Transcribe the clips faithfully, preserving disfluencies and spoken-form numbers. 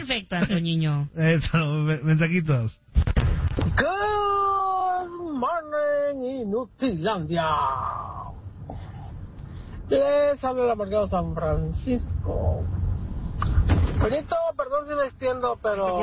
perfecto, Antoñiño. Eso, mensajitos. Good morning, Inutilandia. Les habla el amargado San Francisco. Bonito, perdón si me extiendo, pero...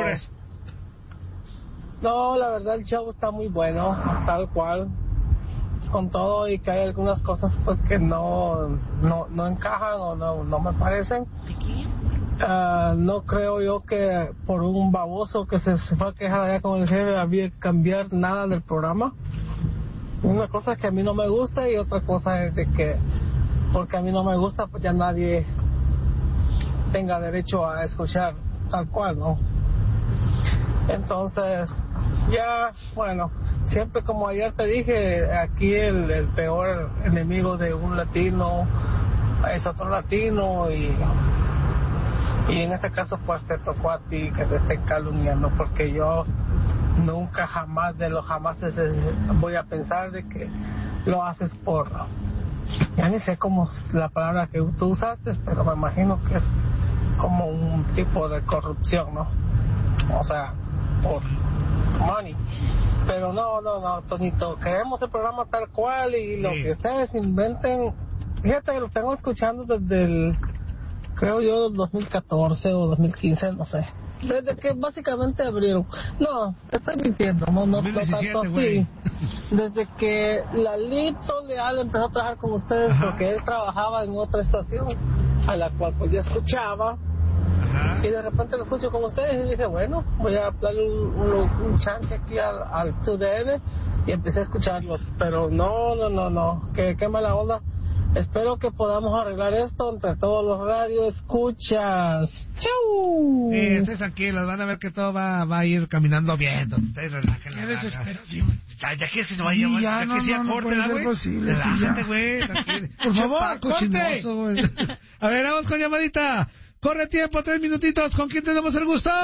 No, la verdad el show está muy bueno, tal cual. Con todo y que hay algunas cosas pues que no no, no encajan o no, no me parecen. Uh, no creo yo que por un baboso que se, se fue a quejar allá con el jefe había que cambiar nada del programa. Una cosa es que a mí no me gusta y otra cosa es de que porque a mí no me gusta pues ya nadie tenga derecho a escuchar tal cual, ¿no? Entonces ya, bueno, siempre como ayer te dije, aquí el, el peor enemigo de un latino es otro latino y y en este caso pues te tocó a ti que te estén calumniando, porque yo nunca jamás de los jamás voy a pensar de que lo haces por, ya ni sé cómo es la palabra que tú usaste, pero me imagino que es como un tipo de corrupción, ¿no? O sea, por money. Pero no, no, no, Toñito, queremos el programa tal cual y lo sí. que ustedes inventen, fíjate que lo tengo escuchando desde el, creo yo, dos mil catorce o dos mil quince, no sé. Desde que básicamente abrieron. No, estoy mintiendo, no, no, no tanto así. Desde que Lalito Leal empezó a trabajar con ustedes, ajá, porque él trabajaba en otra estación a la cual pues yo escuchaba. Ajá. Y de repente lo escucho con ustedes y dije, bueno, voy a darle un, un, un chance aquí al, al T D N y empecé a escucharlos. Pero no, no, no, no, qué, qué mala onda. Espero que podamos arreglar esto entre todos los radios escuchas. ¡Chau! Sí, ustedes tranquilos, van a ver que todo va, va a ir caminando bien. Entonces, ustedes relajen. Qué desesperación. Ya, ya que se nos va a llevar, ya, ya no, que sea no, corte, no güey. Posible, relájate, sí, güey, tranquilo. Por favor, corte. A ver, vamos con llamadita. Corre tiempo, tres minutitos. ¿Con quién tenemos el gusto?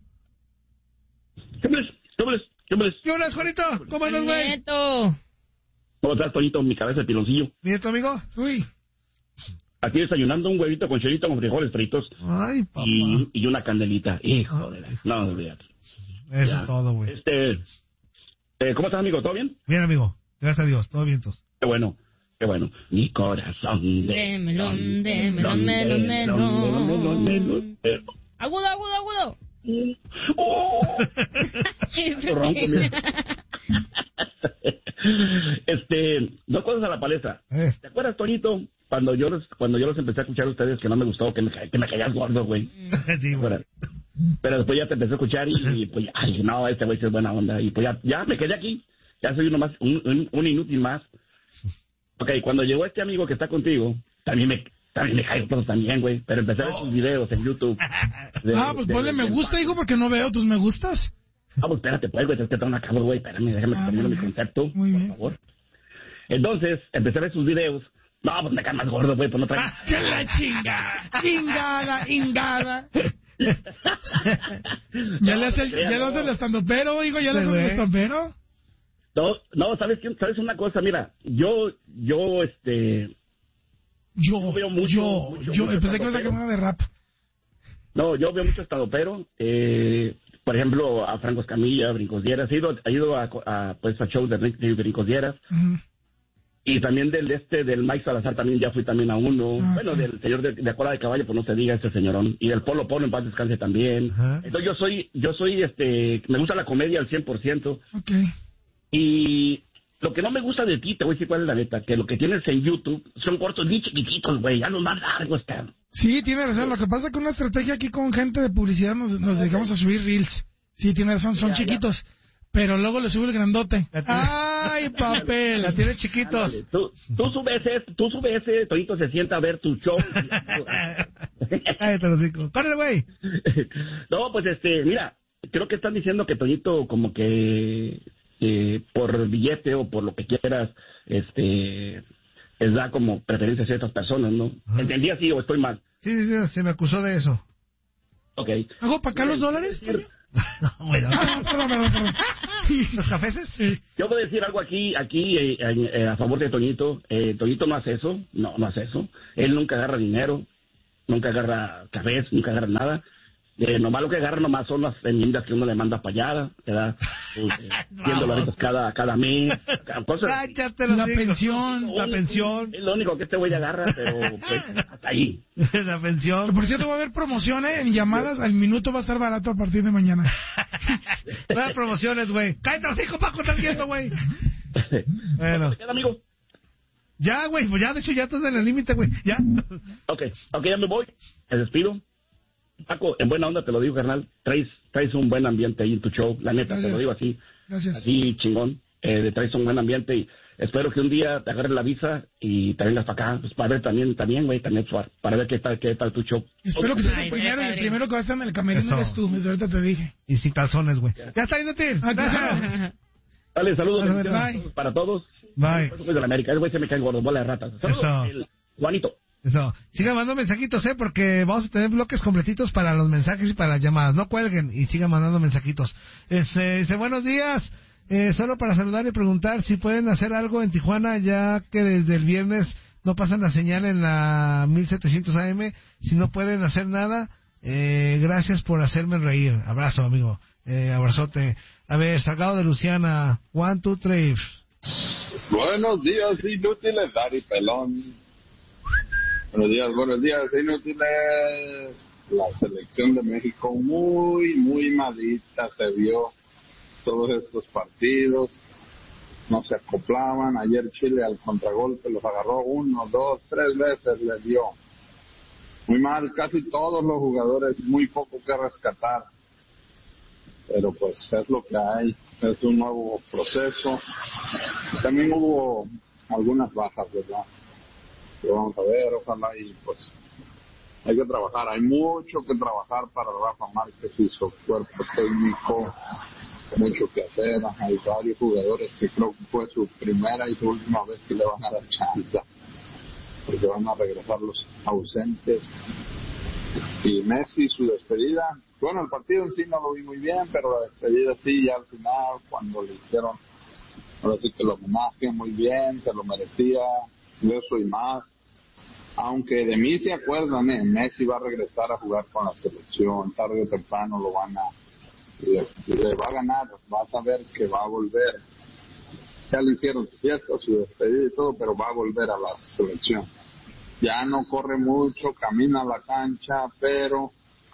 ¿Qué me ¿Qué me ¿Qué me ¿Qué hola, Juanito? ¿Cómo andas, güey? Nieto. ¿Cómo estás, Toñito? Mi cabeza de piloncillo. ¿Bien, tu amigo? Uy. Aquí desayunando un huevito con chorito con frijoles fritos. Ay, papá. Y, y una candelita. Hijo de la... No, no, olvídate. Eso ya. Es todo, güey. Este... Eh, ¿Cómo estás, amigo? ¿Todo bien? Bien, amigo. Gracias a Dios. Todo bien, todos. Qué bueno. Qué bueno. Mi corazón de... De melón, de melón, melón, melón, melón. Agudo, agudo, agudo. Oh. Este, dos cosas a la palestra. Eh. ¿Te acuerdas, Toñito, cuando yo los, cuando yo los empecé a escuchar a ustedes que no me gustó, que me, que me caías gordo, güey? Sí, güey. Pero después ya te empecé a escuchar y, y pues ya, ay, no, este güey es buena onda. Y pues ya, ya me quedé aquí. Ya soy uno más, un, un, un inútil más. Ok, cuando llegó este amigo que está contigo, también me... También me caigo todos también, güey. Pero empecé a ver tus videos en YouTube. De, ah, pues ponle me gusta, hijo, porque no veo tus me gustas. Ah, pues espérate, pues, güey. Es que tengo una cabra, güey. Espérame, déjame ah, terminar mi concepto, muy por bien. favor. Entonces, empecé a ver sus videos. No, pues me cae más gordo, güey. Pues no traigo... ¡Ah, qué la chinga! ¡Ingada, ingada! ¿Ya le hace el, ya le hace el estandopero, hijo? ¿Ya le hace el estandopero? No, no, ¿sabes qué? ¿Sabes una cosa? Mira, yo, yo, este... Yo, yo, veo mucho, yo, mucho, yo mucho empecé que me sacar una de rap. No, yo veo mucho estadopero, eh, por ejemplo, a Franco Escamilla, Brincos Dieras, he ido, he ido a, a, pues, a shows de, de Brincos Dieras, uh-huh. Y también del este, del Mike Salazar también ya fui también a uno, uh-huh. Bueno, del señor de, de Cola de Caballo, pues no se diga ese señorón, y del Polo Polo en paz descanse también, uh-huh. Entonces yo soy, yo soy, este, me gusta la comedia al cien por ciento, okay. Y... Lo que no me gusta de ti, te voy a decir cuál es la neta, que lo que tienes en YouTube son cortos bien chiquititos, güey, ya los más largos están. Sí, tiene razón, lo que pasa es que una estrategia aquí con gente de publicidad nos, nos dedicamos a subir reels. Sí, tiene razón, son ya, chiquitos, ya. Pero luego le sube el grandote. ¡Ay, papel! La tiene chiquitos. Ándale, tú, tú subes ese, tú subes ese, Toñito se sienta a ver tu show. Ay, te lo digo. ¡Córrele, güey! No, pues este, mira, creo que están diciendo que Toñito como que... Eh, por billete o por lo que quieras, este, les da como preferencia a ciertas personas, ¿no? Uh-huh. ¿Entendí así o estoy mal? Sí, sí, sí, se me acusó de eso. Ok. ¿Hago para acá los dólares? No, bueno. Ah, perdón, perdón, perdón. ¿Los cafeses? Sí. Yo voy a decir algo aquí, aquí eh, eh, a favor de Toñito. Eh, Toñito no hace eso, no, no hace eso. Él nunca agarra dinero, nunca agarra cafés, nunca agarra nada. Eh, nomás lo que agarra nomás son las enmiendas que uno le manda para allá, ¿verdad? Pues, eh, cien dolaritos cada, cada mes. Cosas, Cállate, la pensión, la pensión. es lo único que este güey agarra, pero pues hasta ahí. La pensión. Por cierto, va a haber promociones en llamadas. Al minuto va a estar barato a partir de mañana. No hay promociones, güey. Cállate los hijos, Paco, estás viendo, güey. Bueno. ¿Qué, amigo? Ya, güey, pues ya, de hecho, ya estás en el límite, güey. Ya. Ok, ok, ya me voy. Me despido. Paco, en buena onda te lo digo, carnal. Traes, traes un buen ambiente ahí en tu show. La neta, Gracias. te lo digo así. Gracias. Así chingón. Eh, traes un buen ambiente y espero que un día te agarres la visa y te vengas para acá. Pues para ver también, también, güey, también para, para ver qué tal, qué tal tu show. Espero que seas el Ay, primero y el padre. primero que va a estar en el camerino Eso. eres tú. Desde ahorita te dije. Y sin calzones, güey. Ya está, inútil. Ah, claro. Dale, saludos Dale, bendiciones bye. para todos. Bye. Soy de la América. El güey se me cae gordo, bola de ratas. Saludos, Eso. el Juanito. Eso. Sigan mandando mensajitos, ¿eh? Porque vamos a tener bloques completitos para los mensajes y para las llamadas. No cuelguen y sigan mandando mensajitos. Este, dice, buenos días. Eh, solo para saludar y preguntar si pueden hacer algo en Tijuana, ya que desde el viernes no pasan la señal en la mil setecientos A M. Si no pueden hacer nada, eh, gracias por hacerme reír. Abrazo, amigo. Eh, abrazote. A ver, Salgado de Luciana. One, two, three. Buenos días, inútiles, Dari Pelón. Buenos días, buenos días, inútiles. La selección de México muy, muy malita se vio todos estos partidos. No se acoplaban. Ayer Chile al contragolpe los agarró uno, dos, tres veces les dio. Muy mal, casi todos los jugadores, muy poco que rescatar. Pero pues es lo que hay, es un nuevo proceso. También hubo algunas bajas, ¿verdad? Pero vamos a ver, ojalá y pues hay que trabajar, hay mucho que trabajar para Rafa Márquez y su cuerpo técnico, mucho que hacer. Hay varios jugadores que creo que fue su primera y su última vez que le van a dar chance, porque van a regresar los ausentes. Y Messi, su despedida, bueno, el partido en sí no lo vi muy bien, pero la despedida sí, ya al final, cuando le hicieron, ahora sí que lo homenaje muy bien, se lo merecía, y eso y más. Aunque de mí se acuerdan, eh, Messi va a regresar a jugar con la selección, tarde o temprano lo van a, le, le va a ganar, vas a ver que va a volver. Ya le hicieron su fiesta, su despedida y todo, pero va a volver a la selección. Ya no corre mucho, camina a la cancha, pero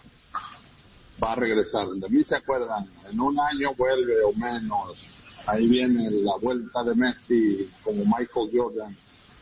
va a regresar. De mí se acuerdan, en un año vuelve o menos. Ahí viene la vuelta de Messi como Michael Jordan.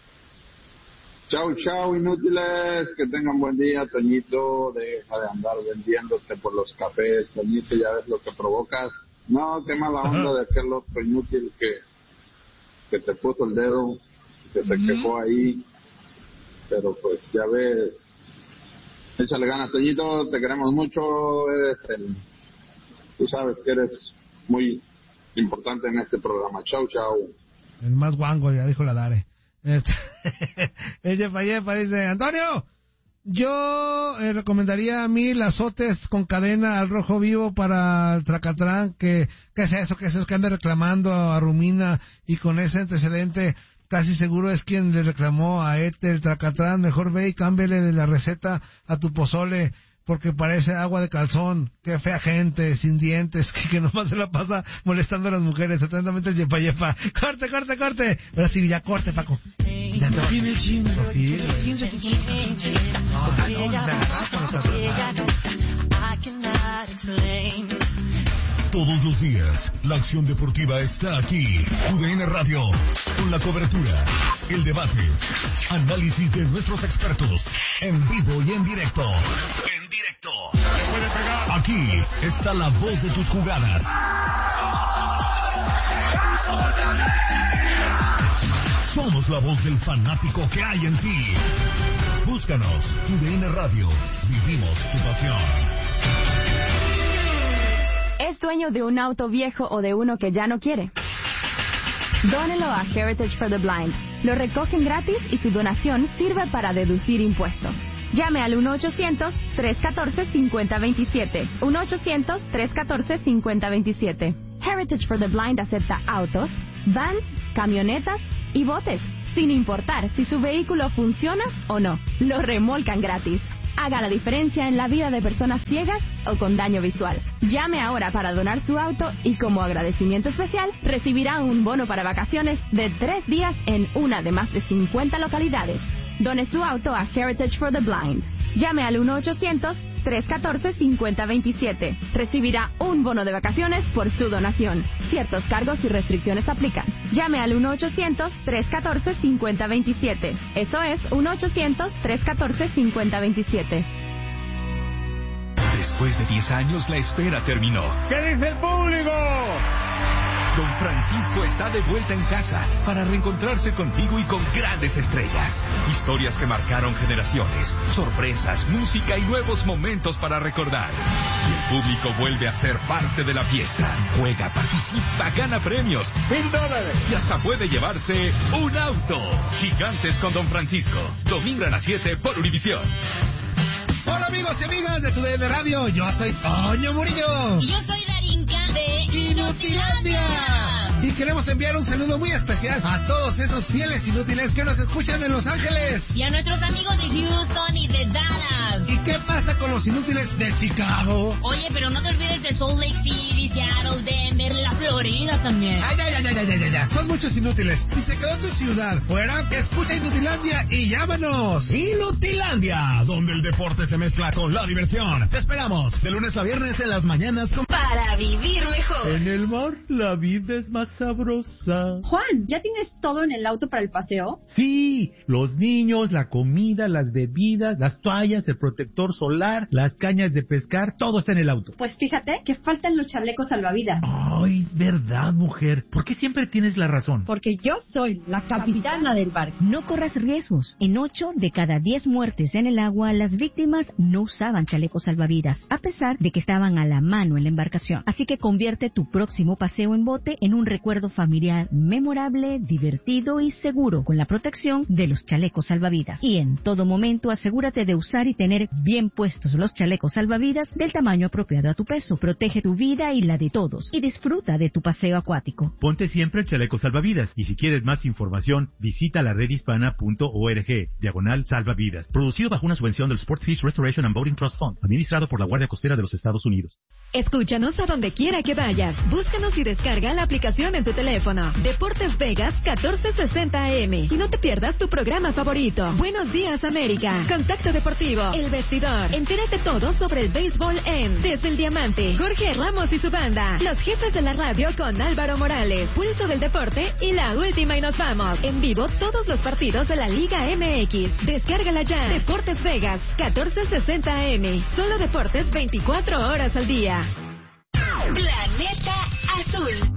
Chau, chau, inútiles, que tengan buen día. Toñito, deja de andar vendiéndote por los cafés. Toñito, ya ves lo que provocas. No, qué mala onda de aquel otro inútil que, que te puso el dedo, que se uh-huh. quejó ahí. Pero pues ya ves, échale ganas, Toñito, te queremos mucho. Eres el, tú sabes que eres muy importante en este programa. Chau, chau. El más guango, ya dijo la Dare. Este, Yepa, Yepa dice, Antonio, yo eh, recomendaría a mil azotes con cadena al rojo vivo para el Tracatrán, que, ¿qué es eso? ¿Qué es eso? Que anda reclamando a Rumina, y con ese antecedente casi seguro es quien le reclamó a Ete el Tracatrán. Mejor ve y cámbiale de la receta a tu pozole, porque parece agua de calzón. Qué fea gente, sin dientes, que, que nomás se la pasa molestando a las mujeres. Atentamente el Yepa Yepa. Corte, corte, corte. Ahora sí, ya corte, Paco. Ya no. Tiene el chino. Sí, ¿Quién se puso los Todos los días, la acción deportiva está aquí. U D N Radio, con la cobertura, el debate, análisis de nuestros expertos, en vivo y en directo. En directo. Aquí está la voz de tus jugadas. Somos la voz del fanático que hay en ti. Búscanos, U D N Radio. Vivimos tu pasión. ¿Es dueño de un auto viejo o de uno que ya no quiere? Dónelo a Heritage for the Blind. Lo recogen gratis y su donación sirve para deducir impuestos. Llame al uno ochocientos, tres uno cuatro, cinco cero dos siete. uno ochocientos, tres uno cuatro, cinco cero dos siete. Heritage for the Blind acepta autos, vans, camionetas y botes, sin importar si su vehículo funciona o no. Lo remolcan gratis. Haga la diferencia en la vida de personas ciegas o con daño visual. Llame ahora para donar su auto y como agradecimiento especial recibirá un bono para vacaciones de tres días en una de más de cincuenta localidades. Done su auto a Heritage for the Blind. Llame al uno ochocientos, tres uno cuatro, cinco cero dos siete. Recibirá un bono de vacaciones por su donación. Ciertos cargos y restricciones aplican. Llame al uno ochocientos, tres uno cuatro, cinco cero dos siete. Eso es uno ochocientos, tres uno cuatro, cinco cero dos siete. Después de diez años, la espera terminó. ¿Qué dice el público? Don Francisco está de vuelta en casa para reencontrarse contigo y con grandes estrellas. Historias que marcaron generaciones, sorpresas, música y nuevos momentos para recordar. Y el público vuelve a ser parte de la fiesta. Juega, participa, gana premios. ¡Mil dólares! Y hasta puede llevarse un auto. Gigantes con Don Francisco. Domingo a las siete por Univisión. Hola amigos y amigas de Tu D N Radio, yo soy Toño Murillo. Y yo soy Darinka de Inutilandia. Y queremos enviar un saludo muy especial a todos esos fieles inútiles que nos escuchan en Los Ángeles. Y a nuestros amigos de Houston y de Dallas. ¿Y qué pasa con los inútiles de Chicago? Oye, pero no te olvides de Salt Lake City, Seattle, Denver, la Florida también. Ay, ay, ay, ay, ay, ay, ay. Son muchos inútiles. Si se quedó tu ciudad fuera, escucha Inutilandia y llámanos. Inutilandia, donde el deporte se mezcla con la diversión. Te esperamos de lunes a viernes en las mañanas con... Para vivir mejor. En el mar la vida es más sabrosa. Juan, ¿ya tienes todo en el auto para el paseo? Sí, los niños, la comida, las bebidas, las toallas, el protector solar, las cañas de pescar, todo está en el auto. Pues fíjate que faltan los chalecos salvavidas. Ay, verdad, mujer. ¿Por qué siempre tienes la razón? Porque yo soy la capitana del barco. No corras riesgos. En ocho de cada diez muertes en el agua, las víctimas no usaban chalecos salvavidas, a pesar de que estaban a la mano en la embarcación. Así que convierte tu próximo paseo en bote en un recuerdo familiar memorable, divertido y seguro, con la protección de los chalecos salvavidas. Y en todo momento asegúrate de usar y tener bien puestos los chalecos salvavidas del tamaño apropiado a tu peso. Protege tu vida y la de todos y disfruta de tu paseo acuático. Ponte siempre el chaleco salvavidas. Y si quieres más información, visita la red hispana punto org, diagonal salvavidas. Producido bajo una subvención del Sport Fish Restoration and Boating Trust Fund, administrado por la Guardia Costera de los Estados Unidos. Escúchanos a donde quiera que vayas. Búscanos y descarga la aplicación en tu teléfono. Deportes Vegas catorce sesenta A M. Y no te pierdas tu programa favorito. Buenos días, América. Contacto Deportivo. El Vestidor. Entérate todo sobre el béisbol en Desde el Diamante. Jorge Ramos y su banda. Los jefes de la radio con Álvaro Morales. Pulso del deporte y la última y nos vamos. En vivo todos los partidos de la Liga M X. Descárgala ya. Deportes Vegas catorce sesenta A M. Solo deportes veinticuatro horas al día. Planeta Azul.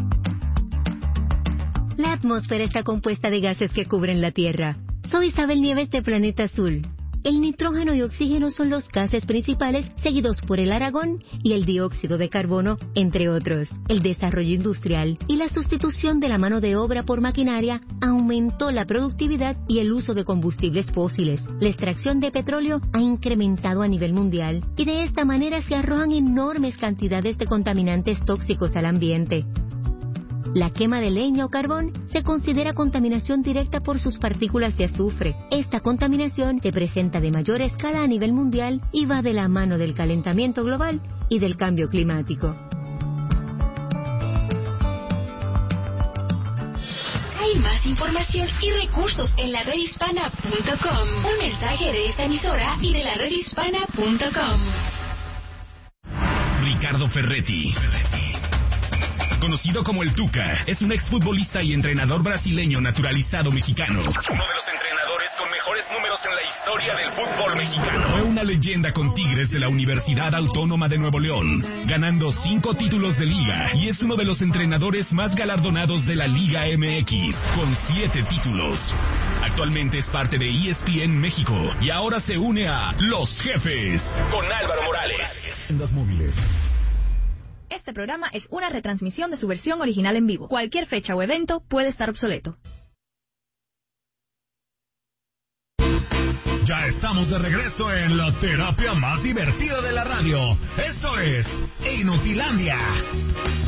La atmósfera está compuesta de gases que cubren la Tierra. Soy Isabel Nieves de Planeta Azul. El nitrógeno y oxígeno son los gases principales, seguidos por el argón y el dióxido de carbono, entre otros. El desarrollo industrial y la sustitución de la mano de obra por maquinaria aumentó la productividad y el uso de combustibles fósiles. La extracción de petróleo ha incrementado a nivel mundial y de esta manera se arrojan enormes cantidades de contaminantes tóxicos al ambiente. La quema de leña o carbón se considera contaminación directa por sus partículas de azufre. Esta contaminación se presenta de mayor escala a nivel mundial y va de la mano del calentamiento global y del cambio climático. Hay más información y recursos en la red hispana punto com. Un mensaje de esta emisora y de la red hispana punto com. Ricardo Ferretti, conocido como el Tuca, es un exfutbolista y entrenador brasileño naturalizado mexicano. Uno de los entrenadores con mejores números en la historia del fútbol mexicano. Fue una leyenda con Tigres de la Universidad Autónoma de Nuevo León, ganando cinco títulos de liga, y es uno de los entrenadores más galardonados de la Liga M X, con siete títulos. Actualmente es parte de E S P N México y ahora se une a Los Jefes con Álvaro Morales. En las móviles. Este programa es una retransmisión de su versión original en vivo. Cualquier fecha o evento puede estar obsoleto. Ya estamos de regreso en la terapia más divertida de la radio. Esto es Inutilandia.